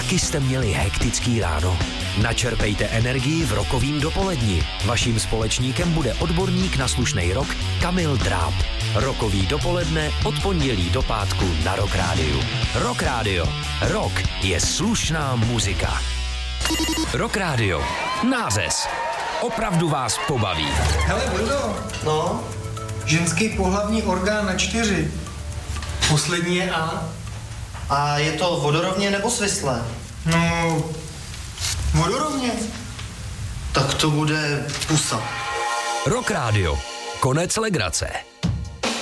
Taky jste měli hektický ráno? Načerpejte energii v Rockovým dopoledni. Vaším společníkem bude odborník na slušnej rock Kamil Dráb. Rockový dopoledne od pondělí do pátku na Rock Rádiu. Rock Rádio. Rock je slušná muzika. Rock Rádio. Nářez. Opravdu vás pobaví. Hele, Vildo. No? Ženský pohlavní orgán na 4. Poslední je A. A je to vodorovně nebo svislé? No, vodorovně. Tak to bude pusa. Rock Rádio. Konec legrace.